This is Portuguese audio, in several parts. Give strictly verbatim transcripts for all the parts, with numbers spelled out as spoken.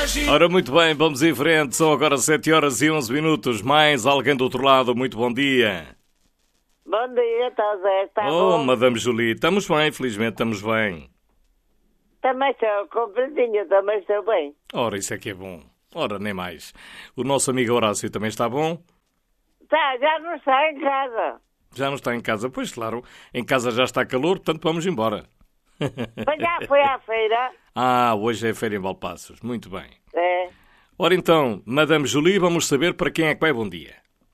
Ora, muito bem, vamos em frente. São agora sete horas e onze minutos. Mais alguém do outro lado, muito bom dia. Bom dia, está Zé, está Oh, bom? Madame Julie, estamos bem, felizmente estamos bem. Também estou completinho, também estou bem. Ora, isso é que é bom. Ora, nem mais. O nosso amigo Horácio também está bom? Tá, já não está em casa. Já não está em casa? Pois, claro. Em casa já está calor, portanto vamos embora. Mas já foi à feira. Ah, hoje é feira em Valpaços. Muito bem. É. Ora então, Madame Julie, vamos saber para quem é que vai bom dia.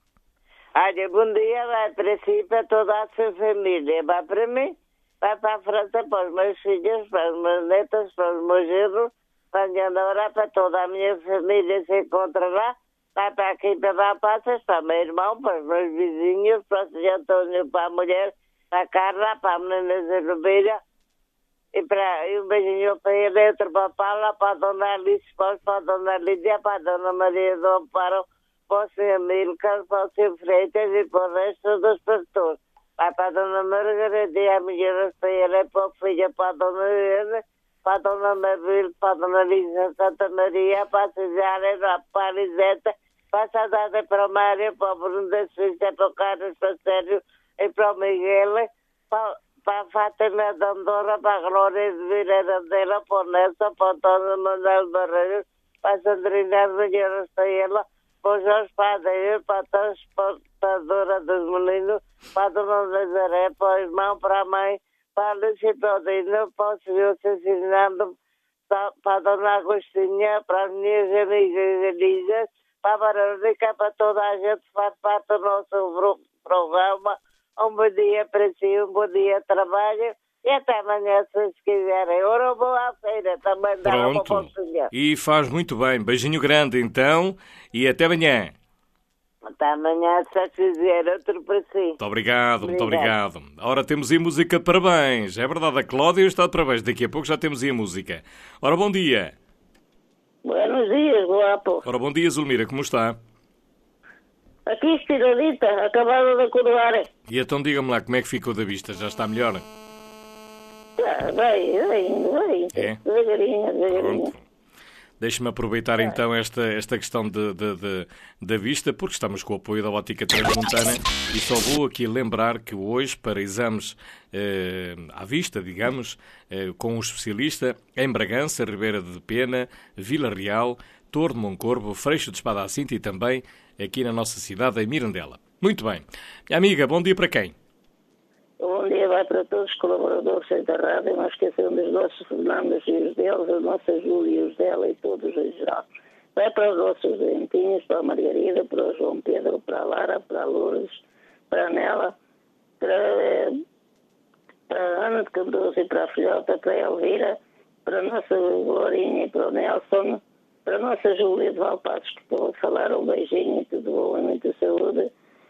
Olha, bom dia, vai para si, para toda a sua família. Vai para mim, vai para a França, para os meus filhos, para as minhas netas, para os meus genros, para a minha nora, para toda a minha família se encontra lá. Vai para aqui, para Valpaços, para o meu irmão, para os meus vizinhos, para o senhor Antônio, para a mulher, para a Carla, para a menina Zerubeira. E, para, e um beijinho para ele, outro para a Paula, para a dona Alice, para a dona Lídia, para a dona Maria do Amparo, para o senhor Milcar, para o senhor Freitas e para o resto dos pastores. Vai para a dona Margarida e a mulher para ele, para o filho, para a dona Helena, para a dona Mabel, para a dona Lisa Santa Maria, para a Cesária, para a Liseta, para a Saudade, para o Mário, para o Bruno da Suíça, para o Carlos, para o Sérgio e para o Miguel, para para a Fátima da Andorra, para a Glória de Vireira dela, para o Nelson, para o Antônio Manuel Barreiros, para a Sandrina Vinheiros, para ela, para o Jorge Padeiro, para a transportadora dos meninos, para a Dona Nazaré, para o irmão, para a mãe, para a Lúcia Todino, para o senhor Cecinando, para a Dona Agostinha, para as minhas amigas Elisa, para a Verônica, para toda a gente que faz parte do nosso programa. Um bom dia para si, um bom dia de trabalho e até amanhã, se quiserem. Ora, vou à feira também dar uma conselha. E faz muito bem. Beijinho grande, então, e até amanhã. Até amanhã, se quiser, outro para si. Muito obrigado, muito obrigado. Ora, temos aí música de parabéns. É verdade, a Cláudia está de parabéns. Daqui a pouco já temos aí a música. Ora, bom dia. Buenos dias, guapo. Ora, bom dia, Zulmira, como está? Aqui estiradita, acabada de acordar. E então diga-me lá, como é que ficou da vista? Já está melhor? Ah, vai, vai, vai. É? Devagarinho, devagarinho. Pronto. Deixe-me aproveitar então esta, esta questão de, de, de, da vista, porque estamos com o apoio da Ótica Transmontana e só vou aqui lembrar que hoje, para exames eh, à vista, digamos, eh, com um especialista em Bragança, Ribeira de Pena, Vila Real, Torre de Moncorvo, Freixo de Espada à Cinta e também aqui na nossa cidade, em Mirandela. Muito bem. Minha amiga, bom dia para quem? Bom dia vai para todos os colaboradores da rádio, não esqueçam dos nossos Fernandos e os deles, a nossa Júlia e os dela e todos em geral. Vai para os nossos dentinhos, para a Margarida, para o João Pedro, para a Lara, para a Lourdes, para a Nela, para, para a Ana de Cabroso e para a filhota, para a Elvira, para a nossa Glorinha e para o Nelson, para a nossa Júlia de Valpaços, que estou a falar, um beijinho e tudo bom e muita saúde.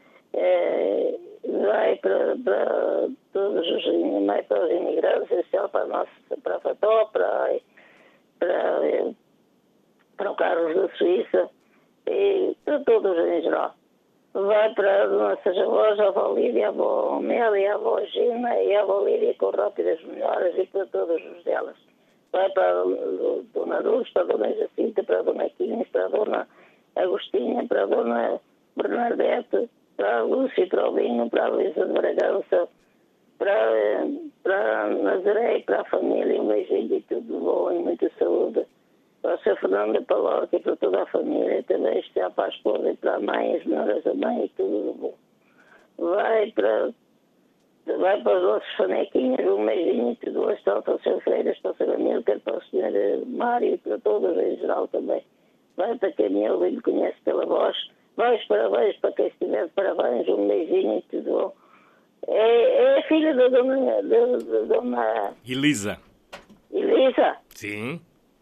É, vai para, para todos os, vai para os imigrantes, especial para a nossa, para a Fató, para, para, para o Carlos da Suíça e para todos em geral. Vai para as nossas avós, a avó Lídia, a avó Amélia, a avó Gina e a avó Lídia com rápidas melhoras e para todos os delas. Vai para a Dona Luz, para a Dona Jacinta, para a Dona Quinhas, para a Dona Agostinha, para a Dona Bernadette, para a Lúcia, para o Vinho, para a Luísa de Bragança, para, para a Nazaré e para a família, um beijinho e tudo bom e muita saúde. Para o seu Fernando e para a Lorca e para toda a família, também está para a esposa e para a mãe, as melhoras da mãe e tudo bom. Vai para, vai para os nossos fanequinhos, um beijinho e tudo bom, para o seu Freiras, para o seu Amílcar, para o senhor Mário e para todos em geral também. Vai para quem me ouve e me conhece pela voz. Vais parabéns para quem estiver de parabéns, um beijinho e tudo bom. É, é a filha da dona, da, da dona... Elisa. Elisa? Sim.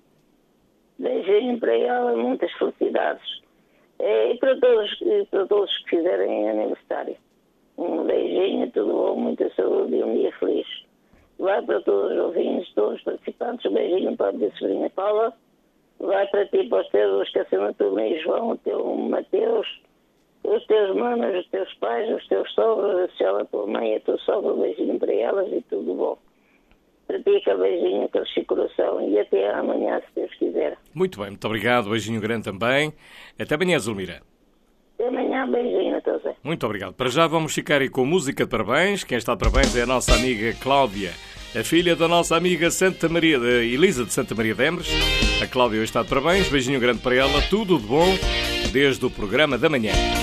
Beijinho para ela, muitas felicidades. É, e para todos, para todos que fizerem aniversário. Um beijinho, tudo bom, muita saúde e um dia feliz. Vai para todos os ouvintes, todos os participantes, um beijinho para a minha sobrinha Paula. Vai para ti, para os teus, o esquecimento do meu João, o teu Mateus, os teus manos, os teus pais, os teus sogros, a senhora, a tua mãe, a tua sogra, um beijinho para elas e tudo bom. Para ti, aquele beijinho, aquele chico coração, e até amanhã, se Deus quiser. Muito bem, muito obrigado. Beijinho grande também. Até amanhã, Zulmira. Até amanhã, beijinho, então, Zé. Muito obrigado. Para já vamos ficar aí com música de parabéns. Quem está de parabéns é a nossa amiga Cláudia, a filha da nossa amiga Santa Maria, de Elisa de Santa Maria de Embres. A Cláudia hoje está de parabéns. Beijinho grande para ela. Tudo de bom desde o programa da manhã.